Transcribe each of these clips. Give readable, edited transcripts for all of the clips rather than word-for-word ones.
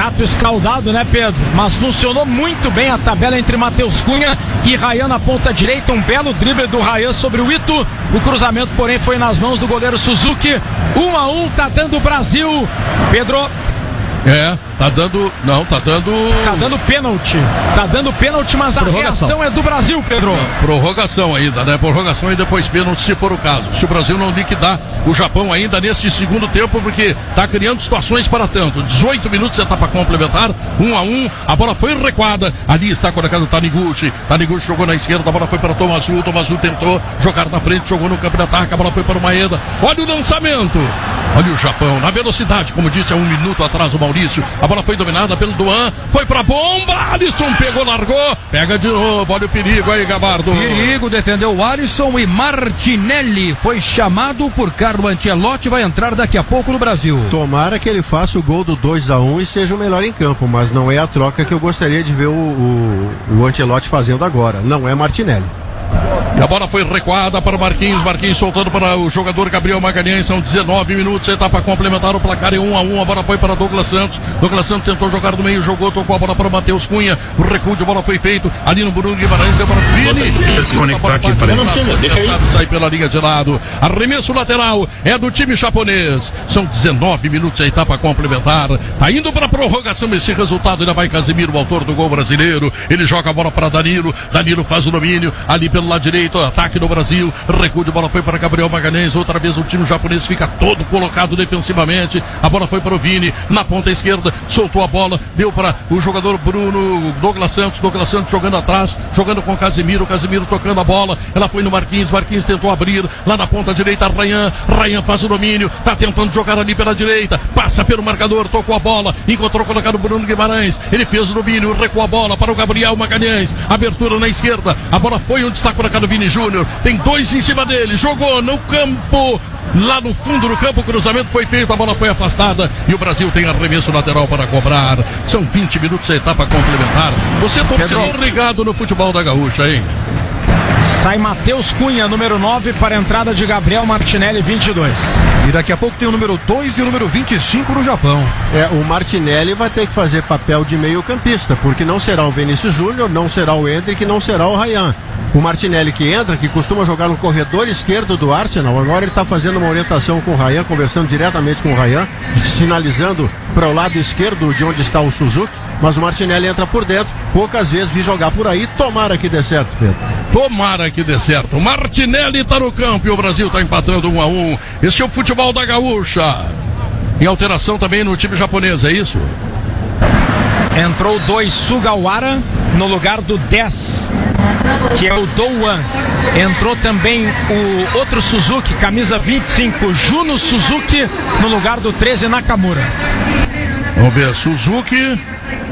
gato escaldado, né, Pedro? Mas funcionou muito bem a tabela entre Matheus Cunha e Rayan na ponta direita. Um belo drible do Rayan sobre o Ito. O cruzamento, porém, foi nas mãos do goleiro Suzuki. 1-1, tá dando Brasil. Pedro. Tá dando pênalti. Tá dando pênalti, mas a reação é do Brasil, Pedro. Prorrogação ainda, né? Prorrogação e depois pênalti, se for o caso. Se o Brasil não liquidar o Japão ainda neste segundo tempo, porque tá criando situações para tanto. 18 minutos, etapa complementar, 1-1. A bola foi recuada. Ali está colocado o Taniguchi. Taniguchi jogou na esquerda, a bola foi para Tomasu. Tomasu tentou jogar na frente, jogou no campo de ataque, a bola foi para o Maeda. Olha o lançamento. Olha o Japão, na velocidade, como disse há um minuto atrás o Maurício. A bola foi dominada pelo Duan, foi pra bomba, Alisson pegou, largou, pega de novo, olha o perigo aí, Gabardo. Perigo, defendeu o Alisson e Martinelli foi chamado por Carlo Ancelotti, vai entrar daqui a pouco no Brasil. Tomara que ele faça o gol do 2-1 e seja o melhor em campo, mas não é a troca que eu gostaria de ver o Ancelotti fazendo agora, não é Martinelli. E a bola foi recuada para o Marquinhos. Marquinhos soltando para o jogador Gabriel Magalhães. São 19 minutos, etapa complementar. O placar é 1-1. A bola foi para Douglas Santos. Douglas Santos tentou jogar no meio, jogou, tocou a bola para o Matheus Cunha. O recuo de bola foi feito ali no Bruno Guimarães. Deu para o Vini. Desconectar aqui para ele. Deixa aí. Sai pela linha de lado. Arremesso lateral é do time japonês. São 19 minutos, a etapa complementar. Tá indo para a prorrogação esse resultado. Ainda vai Casemiro, o autor do gol brasileiro. Ele joga a bola para Danilo. Danilo faz o domínio ali pelo lado direito. Ataque do Brasil, recuo de bola foi para Gabriel Magalhães, outra vez o time japonês fica todo colocado defensivamente, a bola foi para o Vini, na ponta esquerda, soltou a bola, deu para o jogador Bruno Douglas Santos jogando atrás, jogando com Casemiro tocando a bola, ela foi no Marquinhos tentou abrir, lá na ponta direita, Rayan faz o domínio, tá tentando jogar ali pela direita, passa pelo marcador, tocou a bola, encontrou colocado o Bruno Guimarães, ele fez o domínio, recuou a bola para o Gabriel Magalhães, abertura na esquerda, a bola foi onde está colocado o Vini Júnior, tem dois em cima dele, jogou no campo, lá no fundo do campo, o cruzamento foi feito, a bola foi afastada e o Brasil tem arremesso lateral para cobrar. São 20 minutos a etapa complementar. Você torcedor ligado no futebol da Gaúcha, hein? Sai Matheus Cunha, número 9, para a entrada de Gabriel Martinelli, 22. E daqui a pouco tem o número 2 e o número 25 no Japão. O Martinelli vai ter que fazer papel de meio campista, porque não será o Vinícius Júnior, não será o Endrick, não será o Rayan. O Martinelli que entra, que costuma jogar no corredor esquerdo do Arsenal, agora ele está fazendo uma orientação com o Rayan, conversando diretamente com o Rayan, sinalizando para o lado esquerdo de onde está o Suzuki, mas o Martinelli entra por dentro, poucas vezes vi jogar por aí, tomara que dê certo, Pedro. Tomara que dê certo. O Martinelli está no campo e o Brasil está empatando 1-1. Esse é o futebol da Gaúcha. Em alteração também no time japonês, é isso? Entrou 2 Sugawara no lugar do 10, que é o Douan. Entrou também o outro Suzuki, camisa 25, Juno Suzuki, no lugar do 13, Nakamura. Vamos ver, Suzuki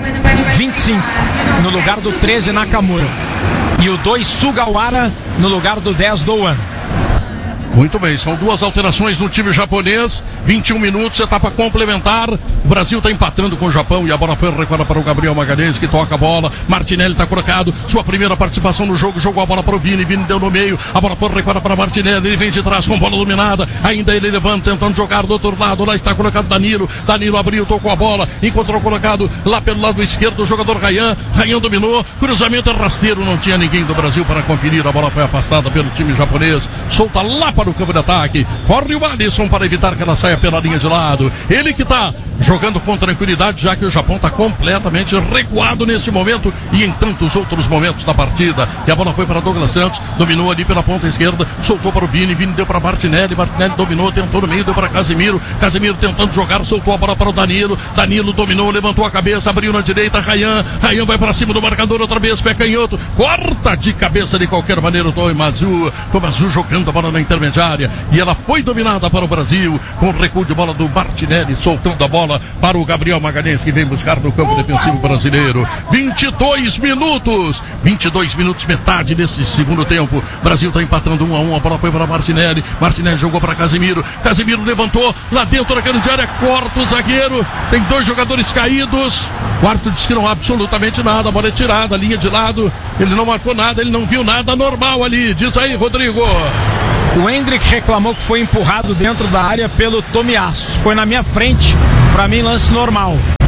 25 no lugar do 13, Nakamura. E o 2 Sugawara no lugar do 10, Douan. Muito bem, são duas alterações no time japonês, 21 minutos, etapa complementar, o Brasil está empatando com o Japão e a bola foi recuada para o Gabriel Magalhães, que toca a bola, Martinelli está colocado, sua primeira participação no jogo, jogou a bola para o Vini deu no meio, a bola foi recuada para Martinelli, ele vem de trás com bola dominada, ainda ele levanta, tentando jogar do outro lado, lá está colocado Danilo abriu, tocou a bola, encontrou colocado lá pelo lado esquerdo o jogador Rayan dominou, cruzamento rasteiro, não tinha ninguém do Brasil para conferir, a bola foi afastada pelo time japonês, solta lá para o campo de ataque, corre o Alisson para evitar que ela saia pela linha de lado, ele que está jogando com tranquilidade, já que o Japão está completamente recuado nesse momento e em tantos outros momentos da partida, e a bola foi para Douglas Santos, dominou ali pela ponta esquerda, soltou para o Vini deu para Martinelli dominou, tentou no meio, deu para Casemiro tentando jogar, soltou a bola para o Danilo dominou, levantou a cabeça, abriu na direita, Rayan vai para cima do marcador outra vez, pé canhoto, corta de cabeça de qualquer maneira o Tomasu jogando a bola na intermediária, e ela foi dominada para o Brasil, com o recuo de bola do Martinelli, soltando a bola para o Gabriel Magalhães, que vem buscar no campo defensivo brasileiro. 22 minutos, metade desse segundo tempo, Brasil está empatando 1-1, a bola foi para Martinelli jogou para Casemiro levantou, lá dentro da grande área, corta o zagueiro, tem dois jogadores caídos, quarto diz que não há absolutamente nada, a bola é tirada, linha de lado, ele não marcou nada, ele não viu nada normal ali, diz aí, Rodrigo. O Endrick reclamou que foi empurrado dentro da área pelo Tomiasso. Foi na minha frente, para mim lance normal.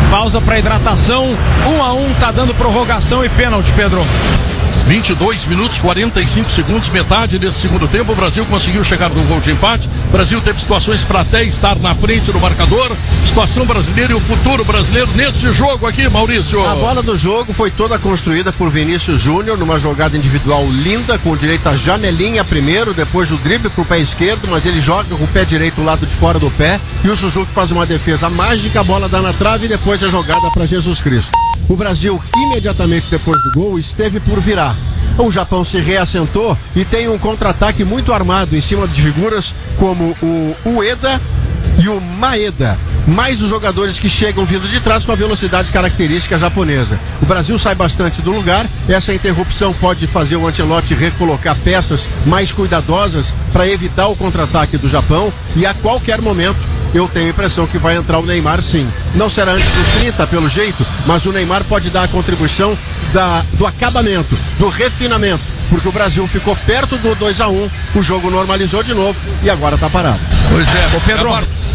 Pausa para hidratação. 1-1, tá dando prorrogação e pênalti, Pedro. 22 minutos, 45 segundos, metade desse segundo tempo. O Brasil conseguiu chegar no gol de empate. O Brasil teve situações para até estar na frente do marcador. Situação brasileira e o futuro brasileiro neste jogo aqui, Maurício. A bola do jogo foi toda construída por Vinícius Júnior numa jogada individual linda, com direito à janelinha primeiro, depois o drible pro pé esquerdo, mas ele joga com o pé direito, o lado de fora do pé, e o Suzuki faz uma defesa mágica, a bola dá na trave e depois a jogada para Jesus Cristo. O Brasil, imediatamente depois do gol, esteve por virar. O Japão se reassentou e tem um contra-ataque muito armado em cima de figuras como o Ueda e o Maeda, mais os jogadores que chegam vindo de trás com a velocidade característica japonesa. O Brasil sai bastante do lugar, essa interrupção pode fazer o Ancelotti recolocar peças mais cuidadosas para evitar o contra-ataque do Japão, e a qualquer momento eu tenho a impressão que vai entrar o Neymar, sim. Não será antes dos 30, pelo jeito, mas o Neymar pode dar a contribuição do acabamento, do refinamento, porque o Brasil ficou perto do 2-1, o jogo normalizou de novo e agora está parado. Pois é, ô Pedro,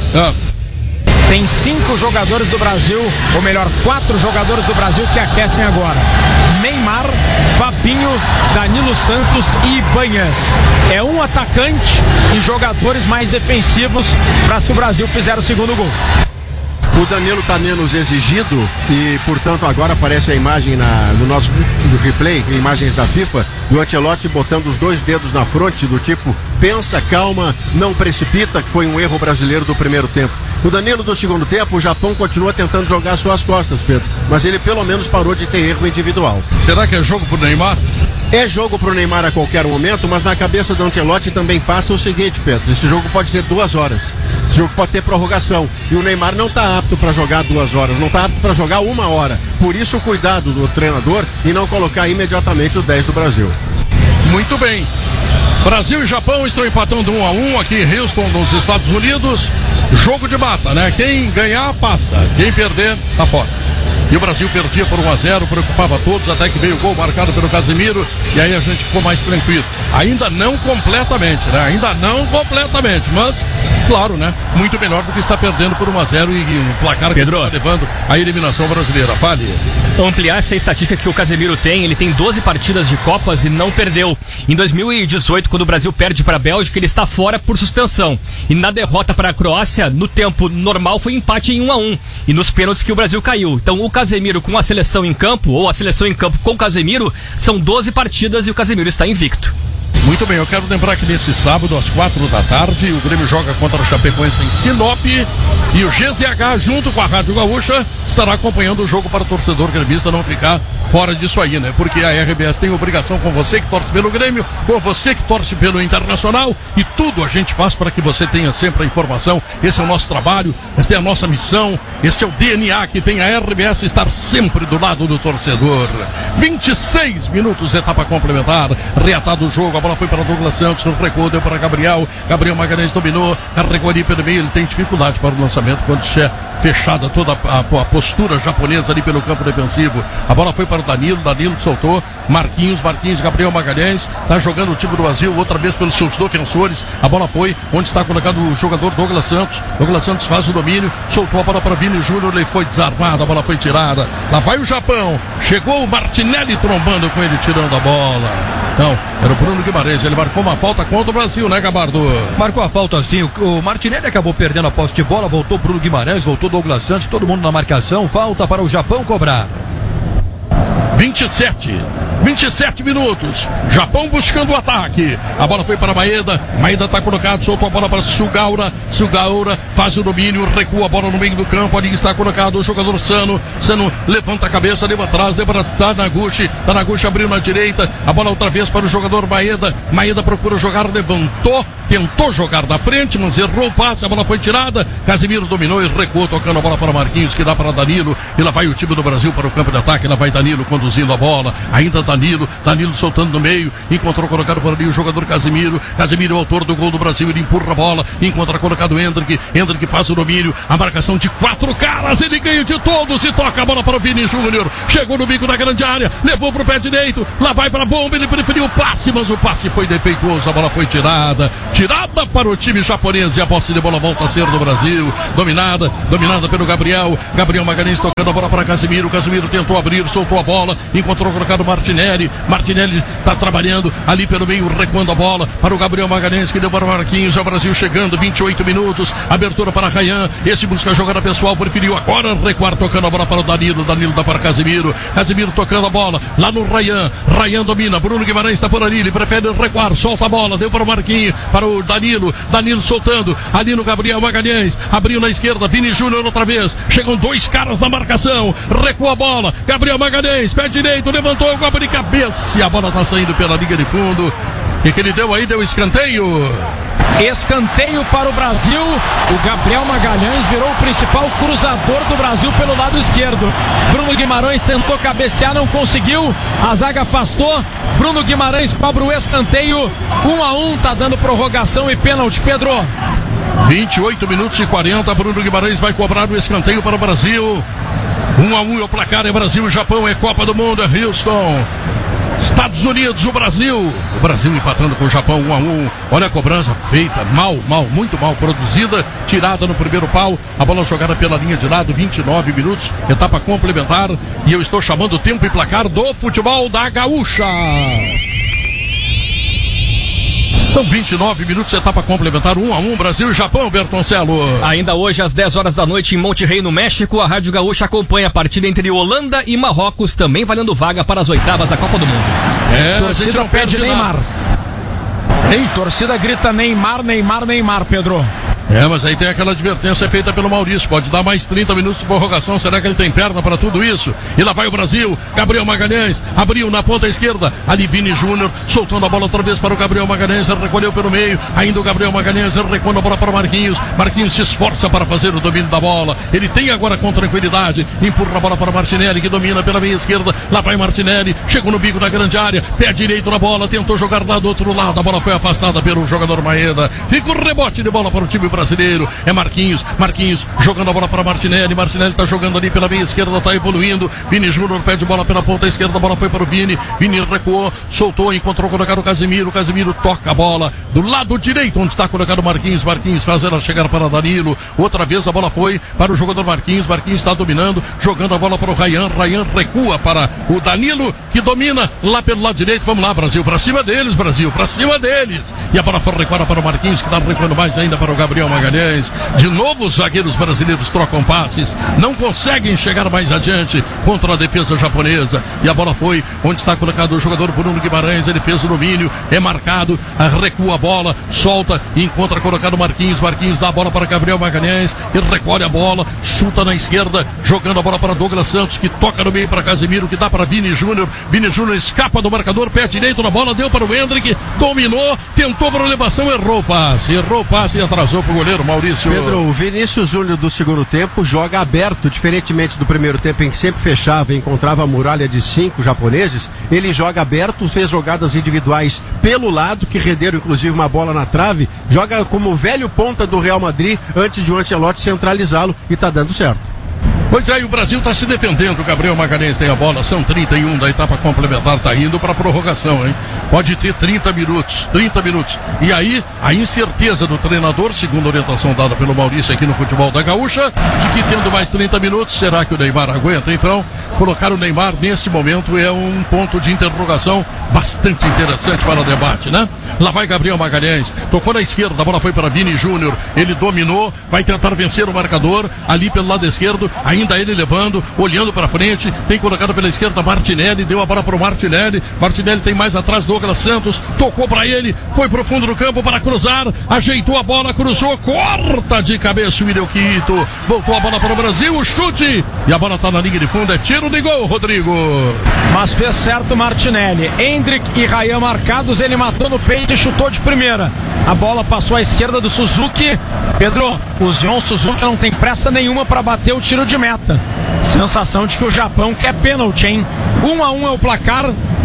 tem 5 jogadores do Brasil, ou melhor, 4 jogadores do Brasil que aquecem agora: Neymar, Fabinho, Danilo Santos e Ibanhas. É um atacante e jogadores mais defensivos para se o Brasil fizer o segundo gol. O Danilo está menos exigido e, portanto, agora aparece a imagem no nosso replay, imagens da FIFA, do Ancelotti botando os 2 dedos na fronte, do tipo, pensa, calma, não precipita, que foi um erro brasileiro do primeiro tempo. O Danilo do segundo tempo, o Japão continua tentando jogar suas costas, Pedro, mas ele pelo menos parou de ter erro individual. Será que é jogo pro Neymar? É jogo pro Neymar a qualquer momento, mas na cabeça do Ancelotti também passa o seguinte, Pedro: esse jogo pode ter 2 horas, esse jogo pode ter prorrogação, e o Neymar não está apto para jogar 2 horas, não está apto para jogar 1 hora. Por isso o cuidado do treinador em não colocar imediatamente o 10 do Brasil. Muito bem. Brasil e Japão estão empatando 1-1 aqui em Houston, nos Estados Unidos. Jogo de mata, né? Quem ganhar, passa. Quem perder, tá fora. E o Brasil perdia por 1-0, preocupava todos, até que veio o gol marcado pelo Casemiro, e aí a gente ficou mais tranquilo. Ainda não completamente, né? Ainda não completamente, mas, claro, né? Muito melhor do que estar perdendo por 1-0 e o placar que está levando a eliminação brasileira. Fale. Então, ampliar essa estatística que o Casemiro tem, ele tem 12 partidas de Copas e não perdeu. Em 2018, quando o Brasil perde para a Bélgica, ele está fora por suspensão. E na derrota para a Croácia, no tempo normal, foi empate em 1-1. E nos pênaltis que o Brasil caiu. Então, o Casemiro com a seleção em campo, ou a seleção em campo com o Casemiro, são 12 partidas e o Casemiro está invicto. Muito bem, eu quero lembrar que nesse sábado, às 4 da tarde, o Grêmio joga contra o Chapecoense em Sinop, e o GZH, junto com a Rádio Gaúcha, estará acompanhando o jogo para o torcedor gremista não ficar fora disso aí, né? Porque a RBS tem obrigação com você que torce pelo Grêmio, com você que torce pelo Internacional, e tudo a gente faz para que você tenha sempre a informação. Esse é o nosso trabalho, esta é a nossa missão, este é o DNA que tem a RBS, estar sempre do lado do torcedor. 26 minutos, etapa complementar, reatado o jogo, a bola foi para Douglas Santos, no recuo, deu para Gabriel Magalhães dominou, carregou ali pelo meio, ele tem dificuldade para o lançamento quando é fechada toda a postura japonesa ali pelo campo defensivo. A bola foi para o Danilo soltou, Marquinhos, Gabriel Magalhães, tá jogando o time do Brasil, outra vez pelos seus defensores, a bola foi onde está colocado o jogador Douglas Santos faz o domínio, soltou a bola para Vini Júnior, ele foi desarmado, a bola foi tirada, lá vai o Japão, chegou o Martinelli trombando com ele, tirando a bola. Não, era o Bruno Guimarães, ele marcou uma falta contra o Brasil, né, Gabardo? Marcou a falta sim, o Martinelli acabou perdendo a posse de bola, voltou Bruno Guimarães, voltou Douglas Santos, todo mundo na marcação, falta para o Japão cobrar. 27 minutos, Japão buscando o ataque, a bola foi para Maeda está colocado, soltou a bola para Sugaura faz o domínio, recua a bola no meio do campo, ali está colocado o jogador Sano levanta a cabeça, leva atrás, leva para Tanaguchi abriu na direita, a bola outra vez para o jogador Maeda procura jogar, levantou, tentou jogar na frente, mas errou o passe, a bola foi tirada, Casemiro dominou e recuou, tocando a bola para Marquinhos, que dá para Danilo, e lá vai o time do Brasil para o campo de ataque, lá vai Danilo conduzindo a bola, ainda Danilo soltando no meio, encontrou colocado por ali o jogador Casemiro, é o autor do gol do Brasil, ele empurra a bola, encontra colocado Hendrick faz o domínio, a marcação de 4 caras, ele ganha de todos e toca a bola para o Vini Júnior, chegou no bico da grande área, levou para o pé direito, lá vai para a bomba, ele preferiu o passe, mas o passe foi defeituoso, a bola foi tirada para o time japonês e a posse de bola volta a ser do Brasil, dominada pelo Gabriel Magalhães tocando a bola para Casemiro tentou abrir, soltou a bola, encontrou colocado Martinelli está trabalhando ali pelo meio, recuando a bola para o Gabriel Magalhães, que deu para o Marquinhos, é o Brasil chegando, 28 minutos, abertura para Ryan, esse busca a jogada pessoal, preferiu agora recuar, tocando a bola para o Danilo dá para Casemiro tocando a bola, lá no Ryan domina, Bruno Guimarães está por ali, ele prefere recuar, solta a bola, deu para o Marquinhos, para o Danilo soltando, ali no Gabriel Magalhães, abriu na esquerda, Vini Júnior outra vez, chegam 2 caras na marcação, recua a bola, Gabriel Magalhães, pé direito, levantou, golpe de cabeça, e a bola está saindo pela linha de fundo. O que ele deu aí? Deu escanteio. Escanteio para o Brasil. O Gabriel Magalhães virou o principal cruzador do Brasil pelo lado esquerdo. Bruno Guimarães tentou cabecear, não conseguiu. A zaga afastou. Bruno Guimarães cobra o escanteio. 1-1, tá dando prorrogação e pênalti, Pedro. 28 minutos e 40. Bruno Guimarães vai cobrar o escanteio para o Brasil. 1-1 é o placar, é Brasil e Japão, é Copa do Mundo, é Houston. Estados Unidos, o Brasil empatando com o Japão 1-1, olha a cobrança feita, muito mal produzida, tirada no primeiro pau, a bola jogada pela linha de lado, 29 minutos, etapa complementar, e eu estou chamando o tempo e placar do futebol da Gaúcha. São 29 minutos, etapa complementar, 1-1, Brasil e Japão, Bertoncelo. Ainda hoje, às 10 horas da noite, em Monterrey, no México, a Rádio Gaúcha acompanha a partida entre Holanda e Marrocos, também valendo vaga para as oitavas da Copa do Mundo. Torcida pede Neymar. Torcida grita Neymar, Pedro. Mas aí tem aquela advertência feita pelo Maurício, pode dar mais 30 minutos de prorrogação, será que ele tem perna para tudo isso? E lá vai o Brasil, Gabriel Magalhães, abriu na ponta esquerda, ali Vini Júnior, soltando a bola outra vez para o Gabriel Magalhães, recolheu pelo meio, ainda o Gabriel Magalhães, recuando a bola para o Marquinhos se esforça para fazer o domínio da bola, ele tem agora com tranquilidade, empurra a bola para o Martinelli, que domina pela meia esquerda, lá vai Martinelli, chegou no bico da grande área, pé direito na bola, tentou jogar lá do outro lado, a bola foi afastada pelo jogador Maeda, fica o rebote de bola para o time brasileiro, é Marquinhos jogando a bola para Martinelli está jogando ali pela meia esquerda, está evoluindo, Vini Júnior pede bola pela ponta esquerda, a bola foi para o Vini recuou, soltou, encontrou colocado o Casemiro toca a bola do lado direito, onde está colocado o Marquinhos faz ela chegar para Danilo, outra vez a bola foi para o jogador Marquinhos está dominando, jogando a bola para o Ryan recua para o Danilo, que domina lá pelo lado direito, vamos lá Brasil, para cima deles, e a bola foi recuada para o Marquinhos, que está recuando mais ainda para o Gabriel Magalhães, de novo os zagueiros brasileiros trocam passes, não conseguem chegar mais adiante contra a defesa japonesa, e a bola foi onde está colocado o jogador Bruno Guimarães, ele fez o domínio, é marcado, recua a bola, solta e encontra colocado Marquinhos dá a bola para Gabriel Magalhães, ele recolhe a bola, chuta na esquerda, jogando a bola para Douglas Santos, que toca no meio para Casemiro, que dá para Vini Júnior escapa do marcador, pé direito na bola, deu para o Hendrick, dominou, tentou para a elevação, errou o passe e atrasou para o goleiro Maurício. Pedro, o Vinícius Júnior do segundo tempo joga aberto, diferentemente do primeiro tempo em que sempre fechava e encontrava a muralha de 5 japoneses, ele joga aberto, fez jogadas individuais pelo lado, que renderam inclusive uma bola na trave, joga como o velho ponta do Real Madrid antes de o Ancelotti centralizá-lo e tá dando certo. Pois é, e o Brasil está se defendendo, o Gabriel Magalhães tem a bola, são 31 da etapa complementar, está indo para a prorrogação, hein? Pode ter 30 minutos, e aí a incerteza do treinador, segundo a orientação dada pelo Maurício aqui no futebol da Gaúcha, de que tendo mais 30 minutos, será que o Neymar aguenta? Então, colocar o Neymar neste momento é um ponto de interrogação bastante interessante para o debate, né? Lá vai Gabriel Magalhães, tocou na esquerda, a bola foi para Vini Júnior, ele dominou, vai tentar vencer o marcador, ali pelo lado esquerdo, ainda ele levando, olhando para frente, tem colocado pela esquerda Martinelli, deu a bola para o Martinelli tem mais atrás Douglas Santos, tocou para ele, foi pro fundo do campo para cruzar, ajeitou a bola, cruzou, corta de cabeça o William Quito, voltou a bola para o Brasil, o chute, e a bola está na linha de fundo, é tiro de gol, Rodrigo. Mas fez certo Martinelli, Hendrick e Ryan marcados, ele matou no peito e chutou de primeira, a bola passou à esquerda do Suzuki. Pedro, o Zion Suzuki não tem pressa nenhuma para bater o tiro de meta. Sensação de que o Japão quer pênalti, hein? 1-1 é o placar.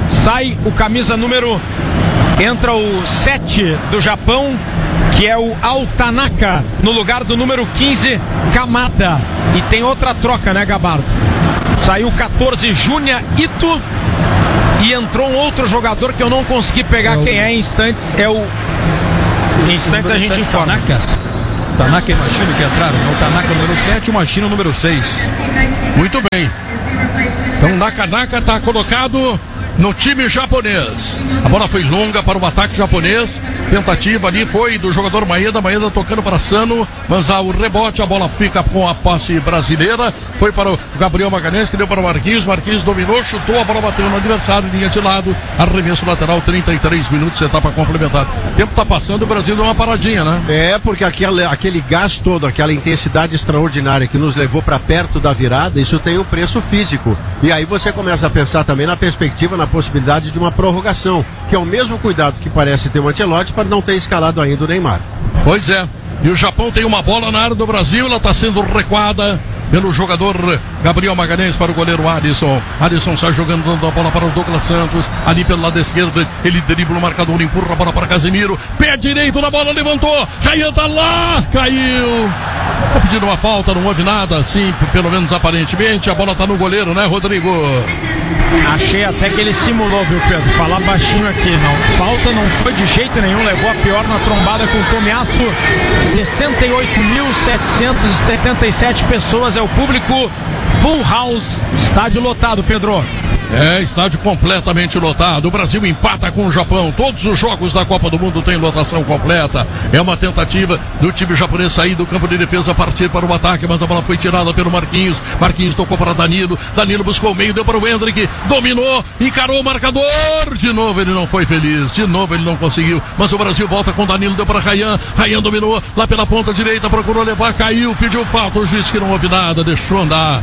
sai o camisa número... Entra o 7 do Japão, que é o Altanaka, no lugar do número 15, Kamada. E tem outra troca, né, Gabardo? Saiu o 14, Junya Ito, e entrou um outro jogador que eu não consegui pegar quem é em instantes. Em instantes a gente informa. Tanaka e Machino que entraram. O Tanaka número 7 e o Machino número 6. Muito bem. Então Nakanaka está colocado no time japonês. A bola foi longa para o ataque japonês. Tentativa ali foi do jogador Maeda tocando para Sano, mas o rebote, a bola fica com a passe brasileira. Foi para o Gabriel Magalhães, que deu para o Marquinhos dominou, chutou, a bola bateu no adversário, linha de lado, arremesso lateral, 33 minutos, etapa complementar. O tempo está passando, o Brasil deu uma paradinha, né? Porque aquele gás todo, aquela intensidade extraordinária que nos levou para perto da virada, isso tem um preço físico. E aí você começa a pensar também na perspectiva, na possibilidade de uma prorrogação, que é o mesmo cuidado que parece ter o Ancelotti para não ter escalado ainda o Neymar. Pois é, e o Japão tem uma bola na área do Brasil, ela está sendo recuada pelo jogador Gabriel Magalhães para o goleiro Alisson. Alisson sai jogando, dando a bola para o Douglas Santos, ali pelo lado esquerdo, ele dribla o marcador, empurra a bola para Casemiro, pé direito na bola, levantou, Rayan tá lá, caiu. Tá pedindo uma falta, não houve nada, assim, pelo menos aparentemente, a bola tá no goleiro, né, Rodrigo? Achei até que ele simulou, viu, Pedro? Falar baixinho aqui, não. Falta não foi de jeito nenhum, levou a pior na trombada com o Tomiasso. 68.777 pessoas é o público, full house, estádio lotado, Pedro. Estádio completamente lotado. O Brasil empata com o Japão. Todos os jogos da Copa do Mundo têm lotação completa. É uma tentativa do time japonês sair do campo de defesa, partir para o ataque, mas a bola foi tirada pelo Marquinhos. Marquinhos tocou para Danilo. Danilo buscou o meio, deu para o Hendrick, dominou, encarou o marcador. De novo ele não foi feliz, de novo ele não conseguiu. Mas o Brasil volta com Danilo, deu para Rayan. Rayan dominou lá pela ponta direita, procurou levar, caiu, pediu falta. O juiz que não houve nada, deixou andar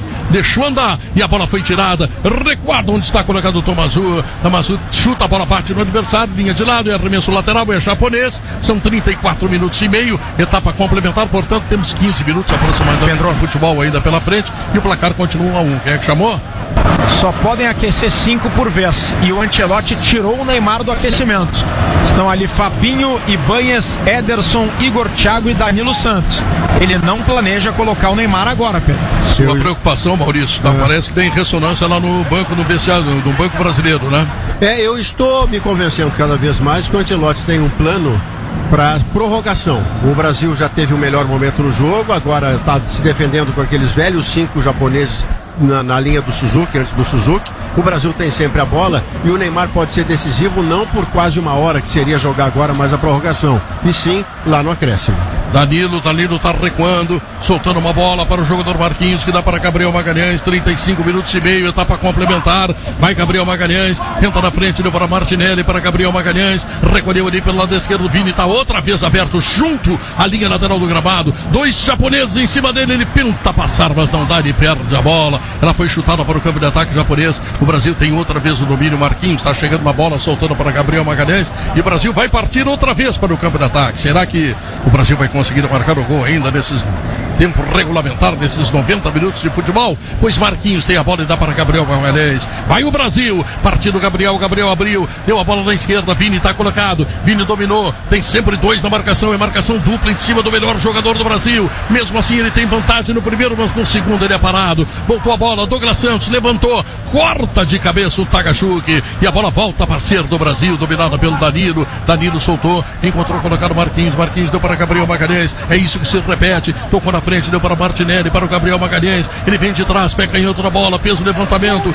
e a bola foi tirada. Recuado onde está colocado o Tomazu. Tomazu chuta, a bola parte no adversário, linha de lado, é arremesso lateral, é japonês. São 34 minutos e meio, etapa complementar, portanto temos 15 minutos aproximadamente de futebol ainda pela frente e o placar continua 1-1. Quem é que chamou? Só podem aquecer 5 por vez e o Ancelotti tirou o Neymar do aquecimento. Estão ali Fabinho, Ibanez, Ederson, Igor Thiago e Danilo Santos. Ele não planeja colocar o Neymar agora, Pedro. Sua preocupação, Maurício, parece que tem ressonância lá no banco, no vestiário, no banco brasileiro, né? Eu estou me convencendo cada vez mais que o Ancelotti tem um plano para prorrogação. O Brasil já teve o melhor momento no jogo, agora está se defendendo com aqueles velhos 5 japoneses na linha do Suzuki, antes do Suzuki. O Brasil tem sempre a bola e o Neymar pode ser decisivo não por quase uma hora, que seria jogar agora mais a prorrogação, e sim lá no acréscimo. Danilo tá recuando, soltando uma bola para o jogador Marquinhos, que dá para Gabriel Magalhães, 35 minutos e meio, etapa complementar. Vai Gabriel Magalhães, tenta na frente, deu para Martinelli, para Gabriel Magalhães, recolheu ali pelo lado esquerdo, Vini tá outra vez aberto, junto à linha lateral do gramado. 2 japoneses em cima dele, ele tenta passar, mas não dá, ele perde a bola. Ela foi chutada para o campo de ataque japonês. O Brasil tem outra vez o domínio. Marquinhos está chegando uma bola, soltando para Gabriel Magalhães, e o Brasil vai partir outra vez para o campo de ataque. Será que o Brasil vai conseguir marcar o gol ainda nesses tempo regulamentar, nesses 90 minutos de futebol? Pois Marquinhos tem a bola e dá para Gabriel Magalhães. Vai o Brasil, partindo Gabriel abriu, deu a bola na esquerda, Vini está colocado, Vini dominou, tem sempre 2 na marcação, é marcação dupla em cima do melhor jogador do Brasil. Mesmo assim ele tem vantagem no primeiro, mas no segundo ele é parado. Voltou a bola, Douglas Santos levantou, corta de cabeça o Takachuk, e a bola volta para ser do Brasil, dominada pelo Danilo. Danilo soltou, encontrou colocado Marquinhos deu para Gabriel Magalhães. É isso que se repete, tocou na frente, deu para Martinelli, para o Gabriel Magalhães, ele vem de trás, pega em outra bola, fez o levantamento,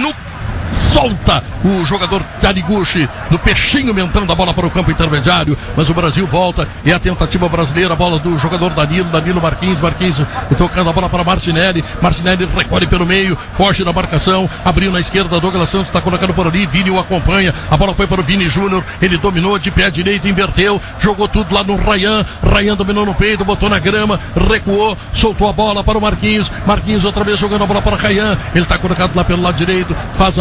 solta o jogador Taniguchi no peixinho, mentando a bola para o campo intermediário, mas o Brasil volta, e a tentativa brasileira, a bola do jogador Danilo, Marquinhos tocando a bola para Martinelli recolhe pelo meio, foge da marcação, abriu na esquerda, Douglas Santos está colocando por ali, Vini o acompanha, a bola foi para o Vini Júnior, ele dominou de pé direito, inverteu, jogou tudo lá no Rayan dominou no peito, botou na grama, recuou, soltou a bola para o Marquinhos outra vez jogando a bola para Rayan, ele está colocado lá pelo lado direito, faz a bola chegar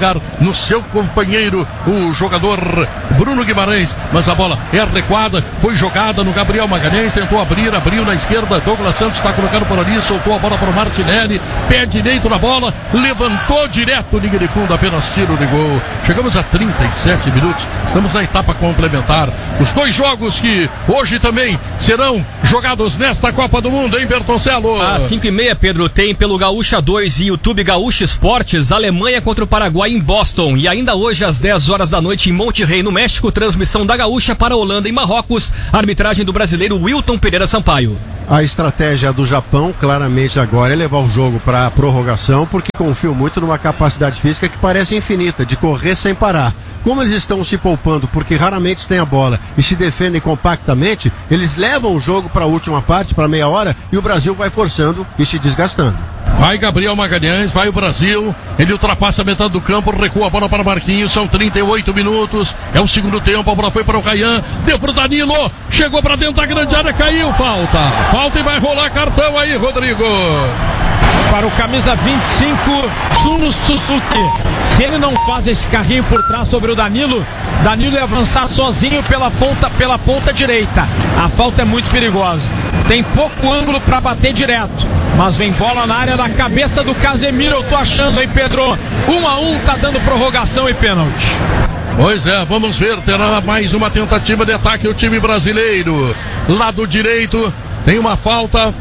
chegar no seu companheiro, o jogador Bruno Guimarães, mas a bola é recuada, foi jogada no Gabriel Magalhães, tentou abriu na esquerda, Douglas Santos está colocando por ali, soltou a bola para o Martinelli, pé direito na bola, levantou direto, linha de fundo, apenas tiro de gol. Chegamos a 37 minutos, estamos na etapa complementar. Os dois jogos que hoje também serão jogados nesta Copa do Mundo, hein, Bertoncello? Às 5h30, Pedro, tem pelo Gaúcha 2 e YouTube Gaúcha Esportes, Alemanha contra o Paraguai em Boston. E ainda hoje, às 10 horas da noite, em Monterrey, no México, transmissão da Gaúcha para a Holanda em Marrocos, arbitragem do brasileiro Wilton Pereira Sampaio. A estratégia do Japão, claramente agora, é levar o jogo para a prorrogação, porque confio muito numa capacidade física que parece infinita, de correr sem parar. Como eles estão se poupando, porque raramente têm a bola e se defendem compactamente, eles levam o jogo para a última parte, para meia hora, e o Brasil vai forçando e se desgastando. Vai Gabriel Magalhães, vai o Brasil, ele ultrapassa a metade do campo, recua a bola para Marquinhos, são 38 minutos, é o segundo tempo, a bola foi para o Rayan, deu para o Danilo, chegou para dentro da grande área, caiu, falta e vai rolar cartão aí, Rodrigo. Para o camisa 25, Juno Suzuki. Se ele não faz esse carrinho por trás sobre o Danilo ia avançar sozinho pela ponta direita. A falta é muito perigosa. Tem pouco ângulo para bater direto, mas vem bola na área da cabeça do Casemiro, eu tô achando, hein, Pedro? 1-1, tá dando prorrogação e pênalti. Pois é, vamos ver, terá mais uma tentativa de ataque o time brasileiro. Lado direito, tem uma falta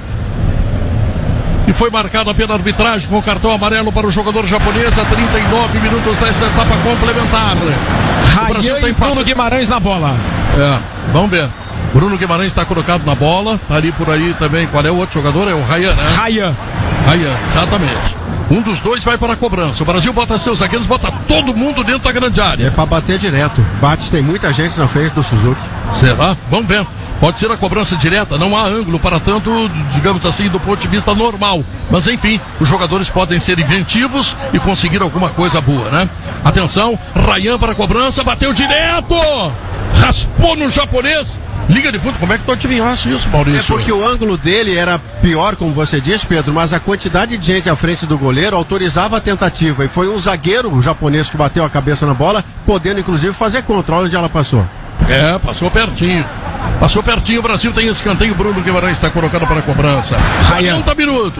e foi marcada pela arbitragem com o cartão amarelo para o jogador japonês a 39 minutos desta etapa complementar. Rayan e Bruno Guimarães na bola. Vamos ver. Bruno Guimarães está colocado na bola, tá ali por aí também. Qual é o outro jogador? É o Rayan, né? Rayan, exatamente. Um dos dois vai para a cobrança. O Brasil bota seus zagueiros, bota todo mundo dentro da grande área. É para bater direto. Tem muita gente na frente do Suzuki. Será? Vamos ver. Pode ser a cobrança direta, não há ângulo para tanto, digamos assim, do ponto de vista normal. Mas enfim, os jogadores podem ser inventivos e conseguir alguma coisa boa, né? Atenção, Rayan para a cobrança, bateu direto! Raspou no japonês. Liga de fundo, como é que tu adivinhasse isso, Maurício? É porque o ângulo dele era pior, como você disse, Pedro, mas a quantidade de gente à frente do goleiro autorizava a tentativa. E foi um zagueiro japonês que bateu a cabeça na bola, podendo inclusive fazer contra. Olha onde ela passou. Passou pertinho. Passou pertinho, o Brasil tem escanteio, Bruno Guimarães está colocado para a cobrança. 40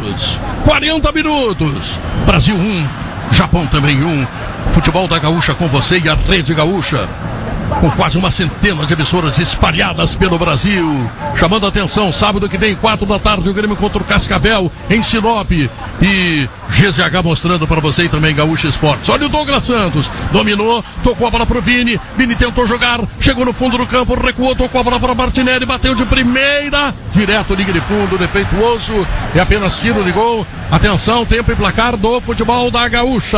minutos. Brasil 1, Japão também 1. Futebol da Gaúcha com você e a Rede Gaúcha. Com quase uma centena de emissoras espalhadas pelo Brasil. Chamando a atenção, sábado que vem, 4 da tarde, o Grêmio contra o Cascavel, em Sinop. E GZH mostrando para você e também Gaúcha Esportes. Olha o Douglas Santos, dominou, tocou a bola para o Vini. Vini tentou jogar, chegou no fundo do campo, recuou, tocou a bola para Martinelli, bateu de primeira, direto, liga de fundo, defeituoso. É apenas tiro de gol. Atenção, tempo e placar do futebol da Gaúcha.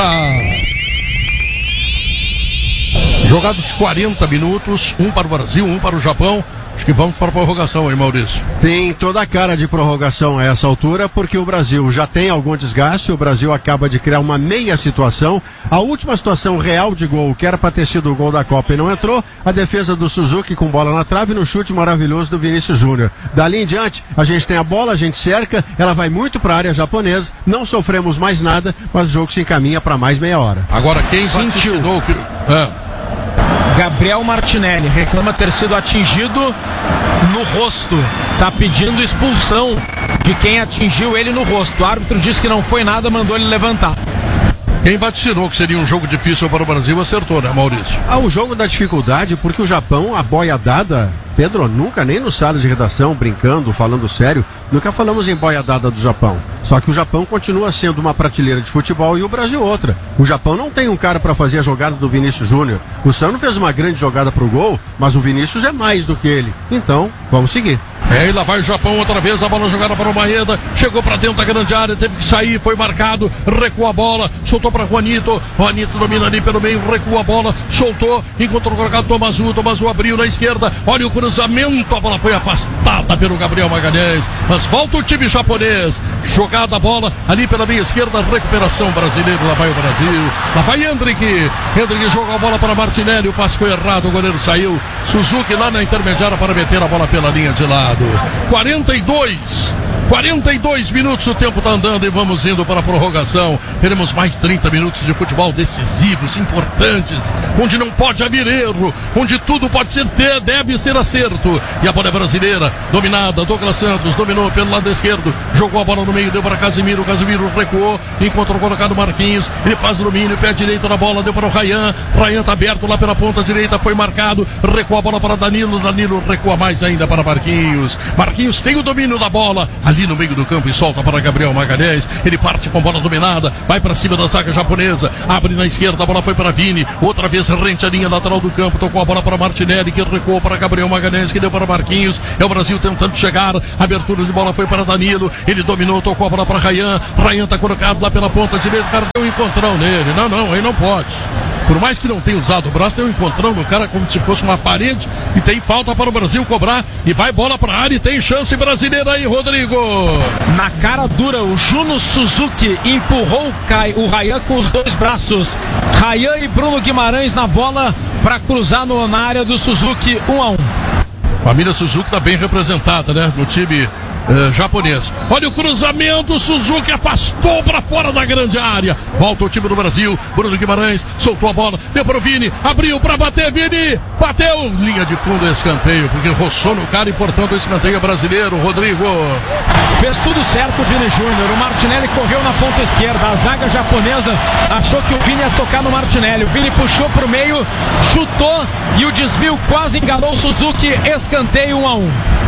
Jogados 40 minutos, um para o Brasil, um para o Japão. Acho que vamos para a prorrogação, hein, Maurício? Tem toda a cara de prorrogação a essa altura, porque o Brasil já tem algum desgaste, o Brasil acaba de criar uma meia situação. A última situação real de gol, que era para ter sido o gol da Copa e não entrou, a defesa do Suzuki com bola na trave no chute maravilhoso do Vinícius Júnior. Dali em diante, a gente tem a bola, a gente cerca, ela vai muito para a área japonesa, não sofremos mais nada, mas o jogo se encaminha para mais meia hora. Agora quem vaticinou que... Gabriel Martinelli reclama ter sido atingido no rosto. Tá pedindo expulsão de quem atingiu ele no rosto. O árbitro disse que não foi nada, mandou ele levantar. Quem vaticinou que seria um jogo difícil para o Brasil acertou, né, Maurício? O jogo da dificuldade, porque o Japão, a boia dada, Pedro, nunca, nem nos salas de redação, brincando, falando sério, nunca falamos em boia dada do Japão. Só que o Japão continua sendo uma prateleira de futebol e o Brasil outra. O Japão não tem um cara para fazer a jogada do Vinícius Júnior. O Sano fez uma grande jogada pro gol, mas o Vinícius é mais do que ele. Então, vamos seguir. E lá vai o Japão outra vez, a bola jogada para o Maeda, chegou para dentro da grande área, teve que sair, foi marcado, recuou a bola, soltou para Juanito domina ali pelo meio, recua a bola, soltou, encontrou o colocado Tomazu abriu na esquerda, olha o cruzamento, a bola foi afastada pelo Gabriel Magalhães, mas volta o time japonês, jogada a bola ali pela meia esquerda, recuperação brasileira, lá vai o Brasil, lá vai Hendrick jogou a bola para Martinelli, o passe foi errado, o goleiro saiu, Suzuki lá na intermediária para meter a bola pela linha de lado. 42 42 minutos, o tempo está andando e vamos indo para a prorrogação. Teremos mais 30 minutos de futebol decisivos, importantes, onde não pode haver erro, onde tudo pode ser, deve ser acerto. E a bola é brasileira, dominada. Douglas Santos dominou pelo lado esquerdo, jogou a bola no meio, deu para Casemiro. Casemiro recuou, encontrou colocado Marquinhos. Ele faz domínio, pé direito na bola, deu para o Rayan. Rayan está aberto lá pela ponta direita, foi marcado. Recua a bola para Danilo. Danilo recua mais ainda para Marquinhos. Marquinhos tem o domínio da bola ali no meio do campo e solta para Gabriel Magalhães. Ele parte com bola dominada, vai para cima da zaga japonesa, abre na esquerda, a bola foi para Vini, outra vez rente a linha lateral do campo, tocou a bola para Martinelli, que recuou para Gabriel Magalhães, que deu para Marquinhos. É o Brasil tentando chegar, abertura de bola foi para Danilo, ele dominou, tocou a bola para Rayan. Rayan está colocado lá pela ponta direita, o cara deu um encontrão nele. Não, aí não pode. Por mais que não tenha usado o braço, tem um encontrão no cara como se fosse uma parede, e tem falta para o Brasil cobrar, e vai bola para a área e tem chance brasileira aí, Rodrigo. Na cara dura, o Juno Suzuki empurrou o Rayan com os dois braços. Rayan e Bruno Guimarães na bola para cruzar na área do Suzuki, 1-1. Família Suzuki está bem representada, né, no time japonês. Olha o cruzamento, Suzuki afastou para fora da grande área. Volta o time do Brasil. Bruno Guimarães soltou a bola, deu para o Vini, abriu para bater, Vini bateu, linha de fundo, escanteio, porque roçou no cara e portanto o escanteio brasileiro. Rodrigo fez tudo certo o Vini Júnior. O Martinelli correu na ponta esquerda, a zaga japonesa achou que o Vini ia tocar no Martinelli. O Vini puxou para o meio, chutou e o desvio quase enganou o Suzuki. Escanteio, 1-1.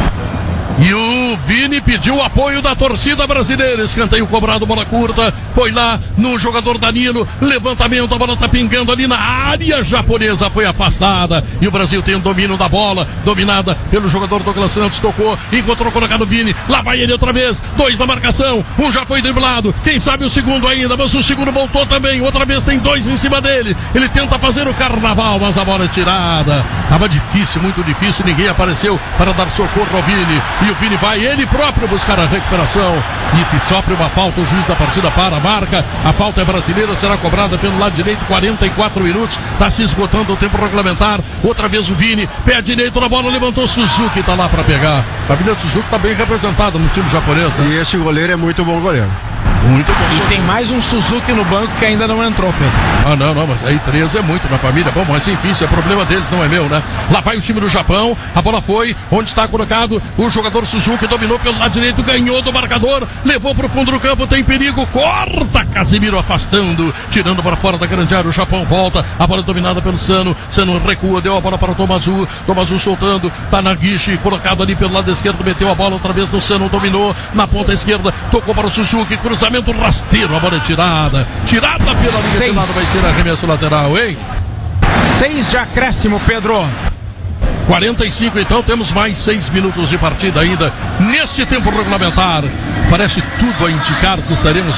E o Vini pediu o apoio da torcida brasileira. Escanteio cobrado, bola curta. Foi lá no jogador Danilo. Levantamento, a bola tá pingando ali na área japonesa. Foi afastada. E o Brasil tem o domínio da bola. Dominada pelo jogador Douglas Santos. Tocou, encontrou colocado Vini. Lá vai ele outra vez. 2 na marcação. Um já foi driblado. Quem sabe o segundo ainda. Mas o segundo voltou também. Outra vez tem 2 em cima dele. Ele tenta fazer o carnaval, mas a bola é tirada. Tava difícil, muito difícil. Ninguém apareceu para dar socorro ao Vini. E o Vini vai ele próprio buscar a recuperação e sofre uma falta. O juiz da partida para a marca. A falta é brasileira, será cobrada pelo lado direito. 44 minutos, está se esgotando o tempo regulamentar. Outra vez o Vini, pé direito na bola, levantou Suzuki, está lá para pegar. A família Suzuki está bem representada no time japonês, né? E esse goleiro é muito bom goleiro. Muito bom. E tem mais um Suzuki no banco que ainda não entrou, Pedro. Não, mas aí 13 é muito na família. Bom, mas enfim, isso é problema deles, não é meu, né? Lá vai o time do Japão, a bola foi, onde está colocado o jogador Suzuki, dominou pelo lado direito, ganhou do marcador, levou para o fundo do campo, tem perigo, corta, Casemiro afastando, tirando para fora da grande área, o Japão volta, a bola é dominada pelo Sano recua, deu a bola para o Tomazu soltando, tá na Guiche, colocado ali pelo lado esquerdo, meteu a bola outra vez no Sano, dominou na ponta esquerda, tocou para o Suzuki, cruzamento rasteiro, a bola é tirada pela linha de lado, vai ser arremesso lateral, hein? 6 de acréscimo, Pedro. 45, então temos mais 6 minutos de partida ainda neste tempo regulamentar. Parece tudo a indicar que estaremos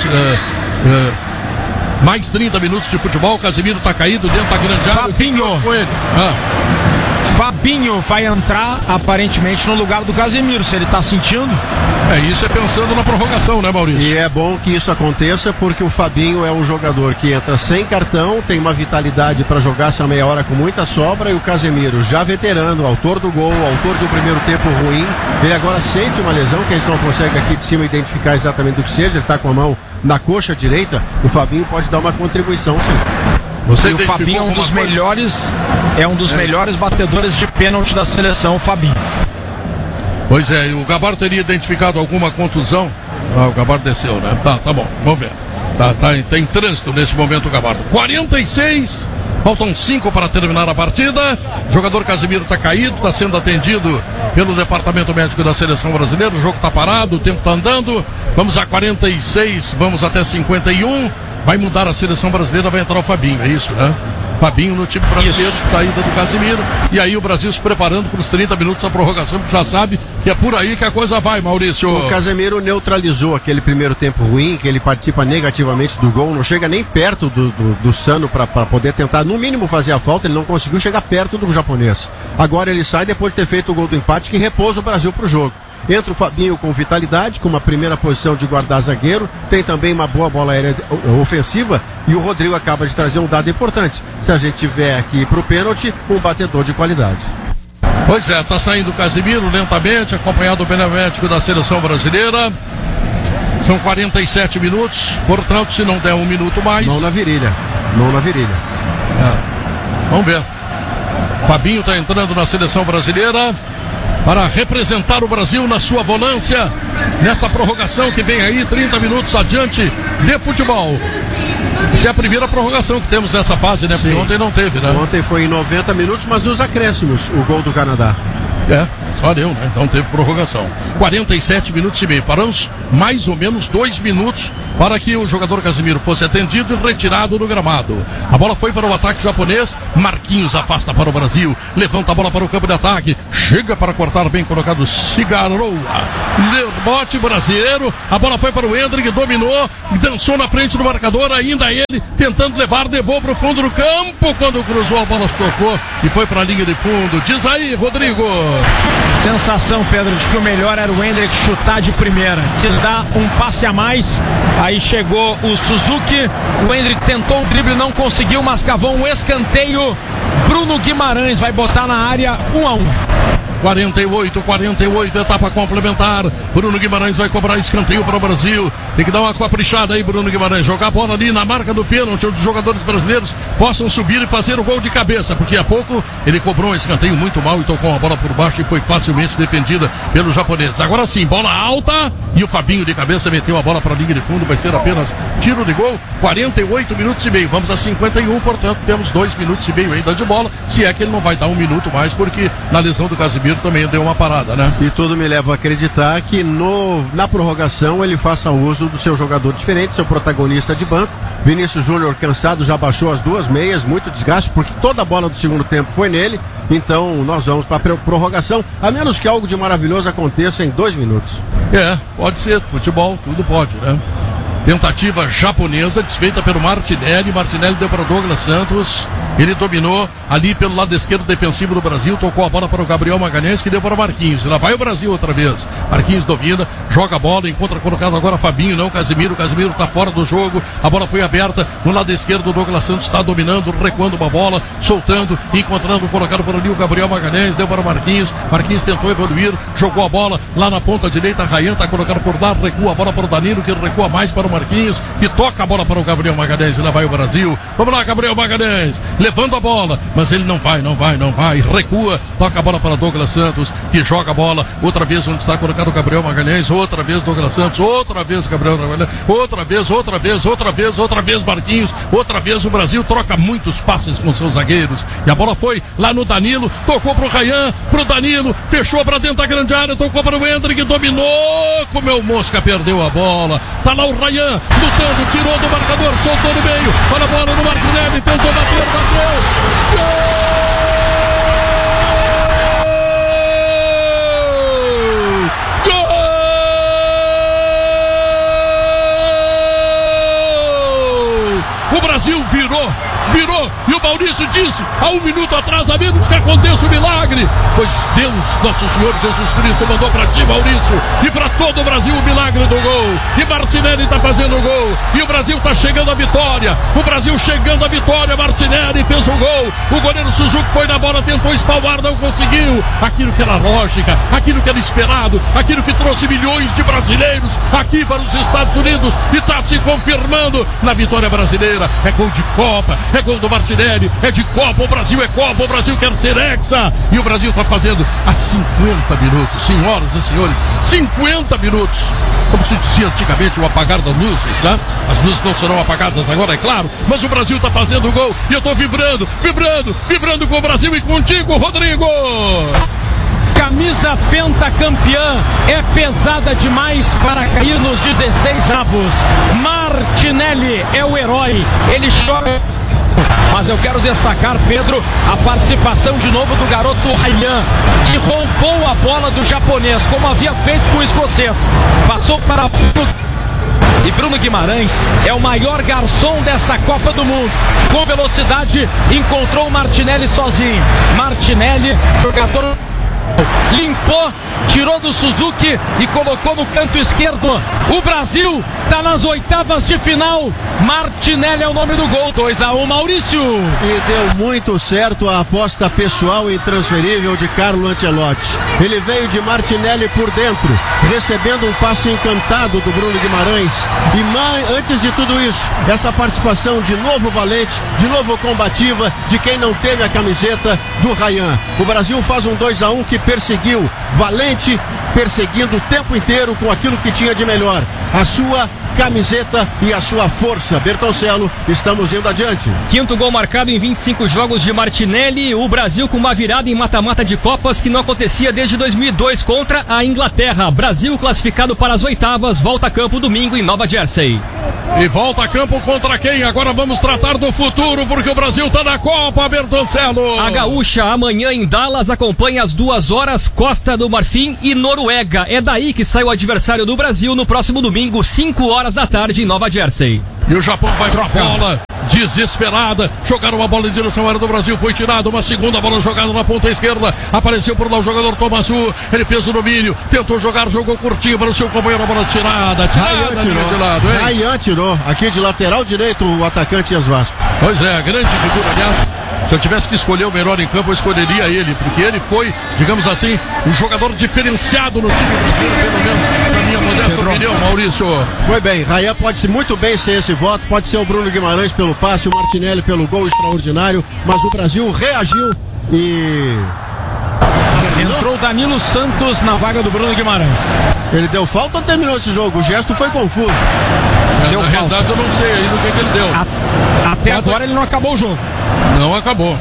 mais 30 minutos de futebol. Casemiro está caído dentro da grande área. Fabinho com ele. Fabinho vai entrar aparentemente no lugar do Casemiro, se ele está sentindo. Isso é pensando na prorrogação, né, Maurício? E é bom que isso aconteça porque o Fabinho é um jogador que entra sem cartão, tem uma vitalidade para jogar essa meia hora com muita sobra, e o Casemiro, já veterano, autor do gol, autor de um primeiro tempo ruim, ele agora sente uma lesão que a gente não consegue aqui de cima identificar exatamente do que seja, ele está com a mão na coxa direita, o Fabinho pode dar uma contribuição, sim. E o Fabinho é um dos melhores batedores de pênalti da seleção, o Fabinho. Pois é, o Gabardo teria identificado alguma contusão. O Gabardo desceu, né? Tá bom, vamos ver. Tá em trânsito nesse momento o Gabardo. 46, faltam 5 para terminar a partida. O jogador Casemiro está caído, está sendo atendido pelo departamento médico da seleção brasileira. O jogo está parado, o tempo está andando. Vamos a 46, vamos até 51. Vai mudar a seleção brasileira, vai entrar o Fabinho, é isso, né? Fabinho no time brasileiro, saída do Casemiro. E aí o Brasil se preparando para os 30 minutos da prorrogação, que já sabe que é por aí que a coisa vai, Maurício. O Casemiro neutralizou aquele primeiro tempo ruim, que ele participa negativamente do gol, não chega nem perto do Sano para poder tentar, no mínimo, fazer a falta. Ele não conseguiu chegar perto do japonês. Agora ele sai depois de ter feito o gol do empate, que repousa o Brasil para o jogo. Entra o Fabinho com vitalidade, com uma primeira posição de guardar zagueiro, tem também uma boa bola aérea ofensiva, e o Rodrigo acaba de trazer um dado importante. Se a gente tiver aqui para o pênalti, um batedor de qualidade. Pois é, tá saindo o Casemiro lentamente, acompanhado do benemédico da seleção brasileira. São 47 minutos, portanto, se não der um minuto mais... Mão na virilha. Vamos ver. Fabinho está entrando na seleção brasileira para representar o Brasil na sua volância, nessa prorrogação que vem aí, 30 minutos adiante de futebol. Essa é a primeira prorrogação que temos nessa fase, né? Sim. Porque ontem não teve, né? Ontem foi em 90 minutos, mas nos acréscimos, o gol do Canadá. Só deu, né? Então teve prorrogação. 47 minutos e meio. Paramos mais ou menos 2 minutos para que o jogador Casemiro fosse atendido e retirado do gramado. A bola foi para o ataque japonês. Marquinhos afasta para o Brasil. Levanta a bola para o campo de ataque. Chega para cortar, bem colocado Cigaroa. Rebote brasileiro. A bola foi para o Endrick, dominou, dançou na frente do marcador. Ainda ele tentando levar, levou para o fundo do campo. Quando cruzou, a bola tocou e foi para a linha de fundo. Diz aí, Rodrigo. Sensação, Pedro, de que o melhor era o Endrick chutar de primeira. Quis dar um passe a mais. Aí chegou o Suzuki. O Endrick tentou um drible, não conseguiu, mas cavou um escanteio. Bruno Guimarães vai botar na área 1-1. 48, etapa complementar. Bruno Guimarães vai cobrar escanteio para o Brasil. Tem que dar uma caprichada aí, Bruno Guimarães. Jogar a bola ali na marca do pênalti, onde os jogadores brasileiros possam subir e fazer o gol de cabeça. Porque há pouco ele cobrou um escanteio muito mal e tocou a bola por baixo e foi facilmente defendida pelos japoneses. Agora sim, bola alta e o Fabinho de cabeça meteu a bola para a linha de fundo. Vai ser apenas tiro de gol. 48 minutos e meio. Vamos a 51, portanto temos 2 minutos e meio ainda de bola. Se é que ele não vai dar um minuto mais, porque na lesão do Casemiro também deu uma parada, né? E tudo me leva a acreditar que na prorrogação ele faça uso do seu jogador diferente, seu protagonista de banco. Vinícius Júnior, cansado, já baixou as 2 meias, muito desgaste, porque toda a bola do segundo tempo foi nele. Então nós vamos para a prorrogação, a menos que algo de maravilhoso aconteça em 2 minutos. Pode ser, futebol, tudo pode, né? Tentativa japonesa, desfeita pelo Martinelli. Martinelli deu para o Douglas Santos. Ele dominou ali pelo lado esquerdo defensivo do Brasil. Tocou a bola para o Gabriel Magalhães, que deu para o Marquinhos. Lá vai o Brasil outra vez. Marquinhos domina, joga a bola, encontra colocado agora Fabinho, não Casemiro. Casemiro está fora do jogo. A bola foi aberta no lado esquerdo. O Douglas Santos está dominando, recuando uma bola, soltando, encontrando, colocado por ali o Gabriel Magalhães. Deu para o Marquinhos. Marquinhos tentou evoluir, jogou a bola lá na ponta direita. Rayan está colocado por lá, recua a bola para o Danilo, que recua mais para o Marquinhos, que toca a bola para o Gabriel Magalhães. E lá vai o Brasil. Vamos lá, Gabriel Magalhães, levando a bola, mas ele não vai, recua, toca a bola para Douglas Santos, que joga a bola, outra vez onde está colocado o Gabriel Magalhães, outra vez Douglas Santos, outra vez Gabriel Magalhães, outra vez Marquinhos, outra vez o Brasil troca muitos passes com seus zagueiros, e a bola foi lá no Danilo, tocou pro Rayan, pro Danilo, fechou para dentro da grande área, tocou para o Endrick, dominou, comeu mosca, perdeu a bola, tá lá o Rayan, lutando, tirou do marcador, soltou no meio, olha a bola no Martinelli, tentou bater, bateu. O Brasil virou, e o Maurício disse, há 1 minuto atrás, a menos que aconteça o milagre, pois Deus, nosso Senhor Jesus Cristo, mandou para ti, Maurício, e para todo o Brasil o milagre do gol, e Martinelli está fazendo o gol, e o Brasil está chegando à vitória, Martinelli fez o gol, o goleiro Suzuki foi na bola, tentou espalmar, não conseguiu, aquilo que era lógica, aquilo que era esperado, aquilo que trouxe milhões de brasileiros aqui para os Estados Unidos, e está se confirmando na vitória brasileira. É gol de Copa, é gol do Martinelli, é de Copa, o Brasil é Copa, o Brasil quer ser hexa, e o Brasil está fazendo há 50 minutos, senhoras e senhores, 50 minutos, como se dizia antigamente, o apagar das luzes, né? As luzes não serão apagadas agora, é claro, mas o Brasil está fazendo o gol, e eu estou vibrando com o Brasil e contigo, Rodrigo! Camisa pentacampeã é pesada demais para cair nos 16 avos. Martinelli é o herói, ele chora. Mas eu quero destacar, Pedro, a participação de novo do garoto Rayan, que roubou a bola do japonês, como havia feito com o escocês. Passou para e Bruno Guimarães é o maior garçom dessa Copa do Mundo. Com velocidade, encontrou o Martinelli sozinho. Martinelli, jogador limpou, tirou do Suzuki e colocou no canto esquerdo. O Brasil tá nas oitavas de final. Martinelli é o nome do gol. 2-1, Maurício. E deu muito certo a aposta pessoal e intransferível de Carlo Ancelotti. Ele veio de Martinelli por dentro, recebendo um passe encantado do Bruno Guimarães. E antes de tudo isso, essa participação de novo valente, de novo combativa, de quem não teve a camiseta do Ryan. O Brasil faz um 2-1 que perseguiu, valente, perseguindo o tempo inteiro com aquilo que tinha de melhor, a sua camiseta e a sua força. Bertoncello, estamos indo adiante. Quinto gol marcado em 25 jogos de Martinelli. O Brasil com uma virada em mata-mata de Copas que não acontecia desde 2002 contra a Inglaterra. Brasil classificado para as oitavas, volta a campo domingo em Nova Jersey. E volta a campo contra quem? Agora vamos tratar do futuro, porque o Brasil tá na Copa, Bertoncello. A Gaúcha amanhã em Dallas acompanha às 2 horas Costa do Marfim e Noruega. É daí que sai o adversário do Brasil no próximo domingo, 5 horas da tarde em Nova Jersey. E o Japão vai pra bola desesperada, jogaram uma bola em direção à área do Brasil, foi tirada uma segunda bola jogada na ponta esquerda, apareceu por lá o jogador Tomasu, ele fez o domínio, tentou jogar, jogou curtinho para o seu companheiro, a bola tirada de lado, hein? Ryan tirou, aqui de lateral direito o atacante Vasco. Pois é, grande figura, aliás. Se eu tivesse que escolher o melhor em campo, eu escolheria ele, porque ele foi, digamos assim, um jogador diferenciado no time brasileiro, pelo menos na minha modesta opinião, Maurício. Foi bem, Ryan pode muito bem ser esse voto, pode ser o Bruno Guimarães pelo passe, o Martinelli pelo gol extraordinário, mas o Brasil reagiu e... Entrou o Danilo Santos na vaga do Bruno Guimarães. Ele deu falta ou terminou esse jogo? O gesto foi confuso. Na realidade eu não sei ainda o que ele deu. Até agora ele não acabou o jogo. Não acabou,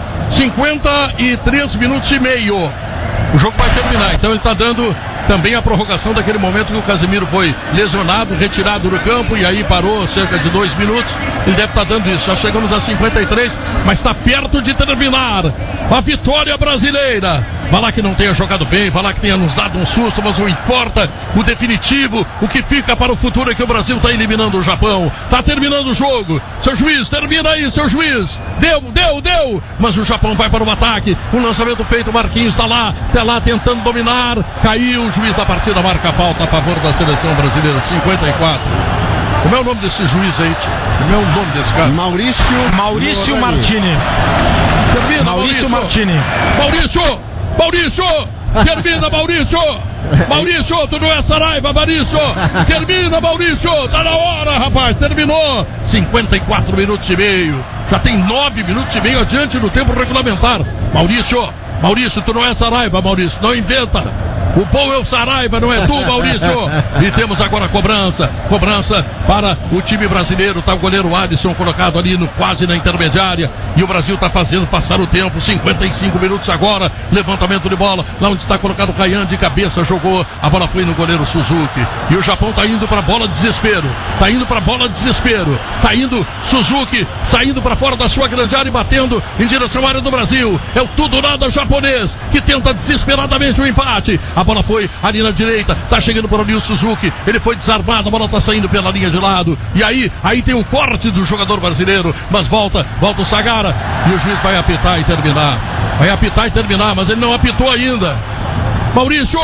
53 minutos e meio. O jogo vai terminar, então ele está dando também a prorrogação daquele momento que o Casemiro foi lesionado, retirado do campo e aí parou cerca de 2 minutos. Ele deve estar dando isso. Já chegamos a 53, mas está perto de terminar a vitória brasileira. Vai lá que não tenha jogado bem, vai lá que tenha nos dado um susto, mas não importa. O definitivo, o que fica para o futuro é que o Brasil está eliminando o Japão. Está terminando o jogo. Seu juiz, termina aí, seu juiz. Deu. Mas o Japão vai para o ataque. Um lançamento feito, Marquinhos está lá tentando dominar. Caiu, o juiz da partida marca a falta a favor da seleção brasileira. 54. Como é o nome desse juiz aí, tio? Como é o nome desse cara? Maurício Martini. Termina, Maurício Martini. Maurício! Termina, Maurício! Maurício, tu não é Saraiva, Maurício! Termina, Maurício! Tá na hora, rapaz! Terminou! 54 minutos e meio. Já tem 9 minutos e meio adiante no tempo regulamentar. Maurício, tu não é Saraiva, Maurício. Não inventa! O bom é o Saraiva, não é tu, Maurício. E temos agora a cobrança para o time brasileiro. Tá o goleiro Alisson colocado ali quase na intermediária. E o Brasil tá fazendo passar o tempo. 55 minutos agora. Levantamento de bola. Lá onde está colocado o Ryan de cabeça. Jogou. A bola foi no goleiro Suzuki. E o Japão tá indo pra bola de desespero. Tá indo Suzuki. Saindo para fora da sua grande área e batendo em direção à área do Brasil. É o tudo nada japonês que tenta desesperadamente o empate. A bola foi ali na direita, tá chegando por ali o Suzuki, ele foi desarmado, a bola tá saindo pela linha de lado, e aí tem o corte do jogador brasileiro, mas volta o Sagara, e o juiz vai apitar e terminar, mas ele não apitou ainda. Maurício,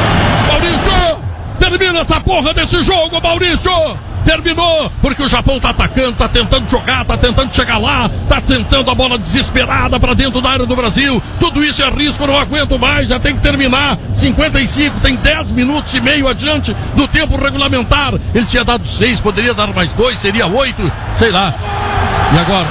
termina essa porra desse jogo, Maurício! Terminou, porque o Japão tá atacando, tá tentando jogar, tá tentando chegar lá, tá tentando a bola desesperada pra dentro da área do Brasil. Tudo isso é risco, não aguento mais, já tem que terminar. 55, tem 10 minutos e meio adiante do tempo regulamentar. Ele tinha dado 6, poderia dar mais 2, seria 8, sei lá. E agora,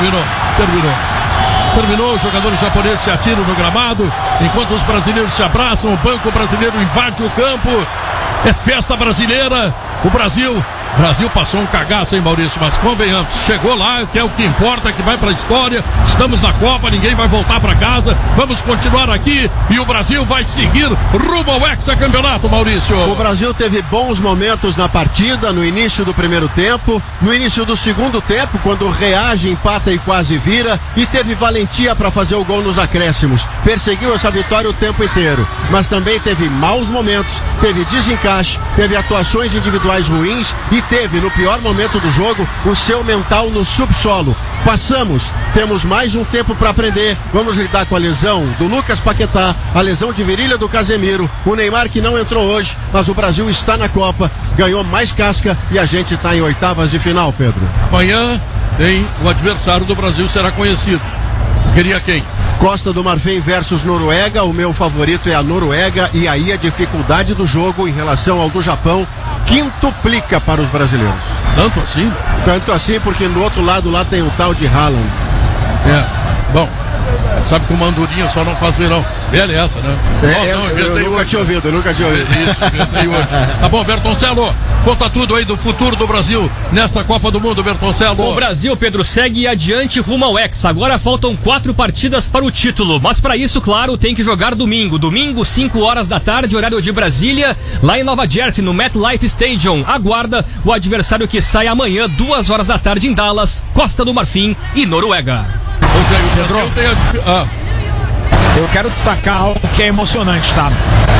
terminou, os jogadores japoneses se atiram no gramado, enquanto os brasileiros se abraçam, o banco brasileiro invade o campo. É festa brasileira, o Brasil passou um cagaço, hein, Maurício, mas convenhamos, chegou lá, que é o que importa, que vai pra história, estamos na Copa, ninguém vai voltar pra casa, vamos continuar aqui e o Brasil vai seguir rumo ao hexacampeonato, Maurício. O Brasil teve bons momentos na partida, no início do primeiro tempo, no início do segundo tempo, quando reage, empata e quase vira, e teve valentia para fazer o gol nos acréscimos, perseguiu essa vitória o tempo inteiro, mas também teve maus momentos, teve desencaixe, teve atuações individuais ruins e teve, no pior momento do jogo, o seu mental no subsolo. Passamos, temos mais um tempo para aprender. Vamos lidar com a lesão do Lucas Paquetá, a lesão de virilha do Casemiro, o Neymar que não entrou hoje, mas o Brasil está na Copa, ganhou mais casca e a gente está em oitavas de final, Pedro. Amanhã tem o adversário do Brasil, será conhecido. Queria quem? Costa do Marfim versus Noruega, o meu favorito é a Noruega e aí a dificuldade do jogo em relação ao do Japão quintuplica para os brasileiros. Tanto assim? Tanto assim porque no outro lado lá tem o tal de Haaland. Bom, sabe que o Mandurinha só não faz verão. Velha essa, né? Eu nunca tinha ouvido. Isso, inventei hoje. Tá bom, Bertoncello, conta tudo aí do futuro do Brasil nesta Copa do Mundo, Bertoncello. O Brasil, Pedro, segue adiante rumo ao Hexa. Agora faltam 4 partidas para o título, mas para isso, claro, tem que jogar domingo. Domingo, 5 horas da tarde, horário de Brasília, lá em Nova Jersey, no MetLife Stadium. Aguarda o adversário que sai amanhã, 2 horas da tarde em Dallas, Costa do Marfim e Noruega. Pois é, o Brasil tem Eu quero destacar algo que é emocionante, tá?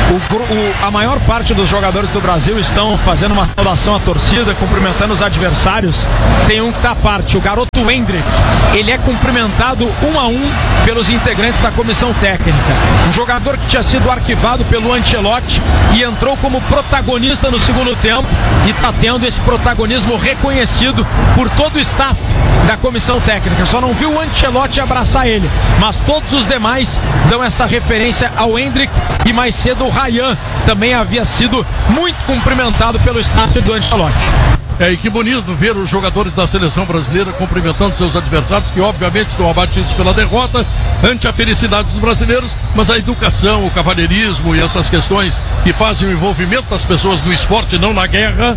A maior parte dos jogadores do Brasil estão fazendo uma saudação à torcida, cumprimentando os adversários. Tem um que tá à parte, o garoto Hendrick. Ele é cumprimentado 1 a 1 pelos integrantes da comissão técnica. Um jogador que tinha sido arquivado pelo Ancelotti e entrou como protagonista no segundo tempo e tá tendo esse protagonismo reconhecido por todo o staff da comissão técnica. Só não viu o Ancelotti abraçar ele, mas todos os demais dão essa referência ao Hendrick e mais cedo o Ryan também havia sido muito cumprimentado pelo staff do Ancelotti. E que bonito ver os jogadores da seleção brasileira cumprimentando seus adversários, que obviamente estão abatidos pela derrota, ante a felicidade dos brasileiros, mas a educação, o cavalheirismo e essas questões que fazem o envolvimento das pessoas no esporte, não na guerra,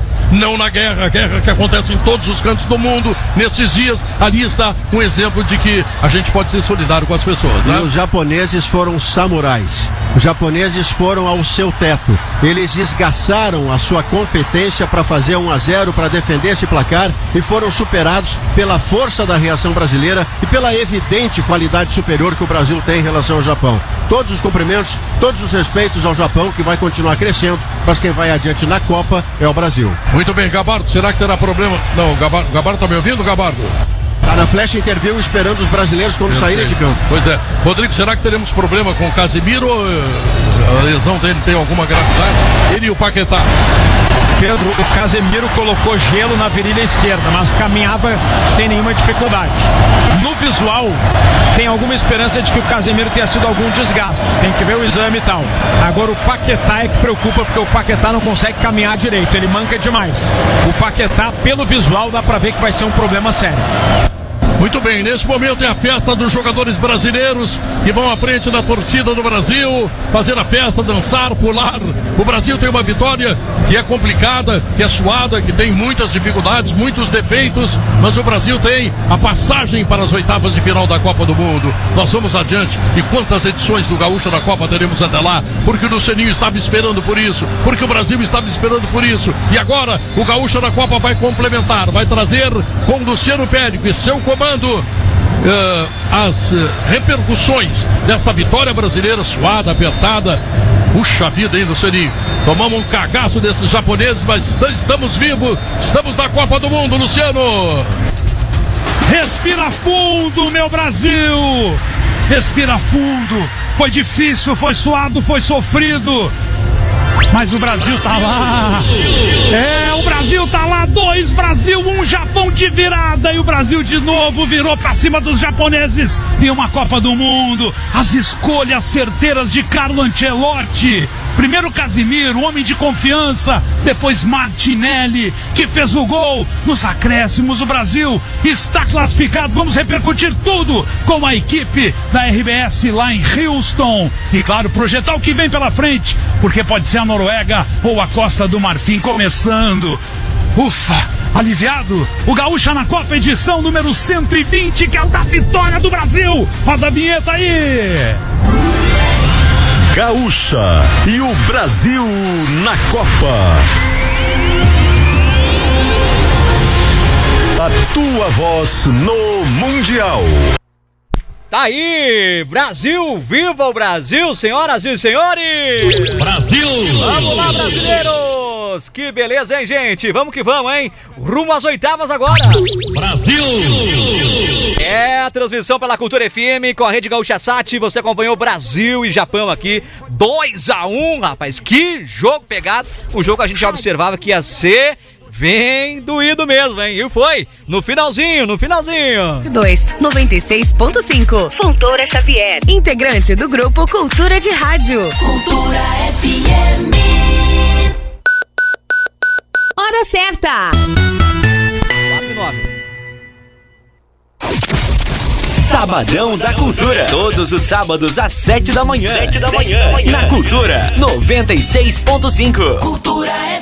a guerra que acontece em todos os cantos do mundo, nesses dias, ali está um exemplo de que a gente pode ser solidário com as pessoas, né? E os japoneses foram samurais, os japoneses foram ao seu teto, eles esgaçaram a sua competência para fazer 1 a 0, para defender esse placar e foram superados pela força da reação brasileira e pela evidente qualidade superior que o Brasil tem em relação ao Japão. Todos os cumprimentos, todos os respeitos ao Japão, que vai continuar crescendo, mas quem vai adiante na Copa é o Brasil. Muito bem, Gabardo, será que terá problema? Não, o Gabardo tá me ouvindo, Gabardo? Tá na Flash Interview esperando os brasileiros quando saírem de campo. Pois é. Rodrigo, será que teremos problema com o Casemiro? A lesão dele tem alguma gravidade? Ele e o Paquetá. Pedro, o Casemiro colocou gelo na virilha esquerda, mas caminhava sem nenhuma dificuldade. No visual, tem alguma esperança de que o Casemiro tenha sido algum desgaste. Tem que ver o exame e tal. Agora o Paquetá é que preocupa, porque o Paquetá não consegue caminhar direito, ele manca demais. O Paquetá, pelo visual, dá pra ver que vai ser um problema sério. Muito bem, nesse momento é a festa dos jogadores brasileiros que vão à frente da torcida do Brasil, fazer a festa, dançar, pular. O Brasil tem uma vitória que é complicada, que é suada, que tem muitas dificuldades, muitos defeitos, mas o Brasil tem a passagem para as oitavas de final da Copa do Mundo. Nós vamos adiante. E quantas edições do Gaúcho da Copa teremos até lá? Porque o Lucianinho estava esperando por isso, porque o Brasil estava esperando por isso. E agora o Gaúcho da Copa vai complementar, vai trazer com o Luciano Périco e seu comando as repercussões desta vitória brasileira suada, apertada. Puxa vida, hein, Lucianinho? Tomamos um cagaço desses japoneses, mas estamos vivos, estamos na Copa do Mundo, Luciano. Respira fundo, meu Brasil! Respira fundo. Foi difícil, foi suado, foi sofrido, mas o Brasil tá lá. O Brasil tá lá. 2 Brasil, 1 Japão de virada. E o Brasil de novo virou pra cima dos japoneses em uma Copa do Mundo. As escolhas certeiras de Carlo Ancelotti. Primeiro Casemiro, homem de confiança. Depois Martinelli, que fez o gol nos acréscimos. O Brasil está classificado. Vamos repercutir tudo com a equipe da RBS lá em Houston. E claro, projetar o que vem pela frente, porque pode ser a Noruega ou a Costa do Marfim começando. Ufa, aliviado. O Gaúcha na Copa, edição número 120, que é o da vitória do Brasil. Roda a vinheta aí. Gaúcha e o Brasil na Copa. A tua voz no Mundial. Tá aí, Brasil, viva o Brasil, senhoras e senhores! Brasil! Vamos lá, brasileiros! Que beleza, hein, gente? Vamos que vamos, hein? Rumo às oitavas agora! Brasil! a transmissão pela Cultura FM com a Rede Gaúcha Sat. Você acompanhou Brasil e Japão aqui, 2-1, rapaz. Que jogo pegado. Um jogo que a gente já observava que ia ser bem doído mesmo, hein? E foi no finalzinho. 96.5. Fontoura Xavier, integrante do grupo Cultura de Rádio. Cultura FM. Hora certa. 4:09. Sabadão da Cultura. Todos os sábados às 7 da manhã. Na Cultura 96.5. Cultura FM.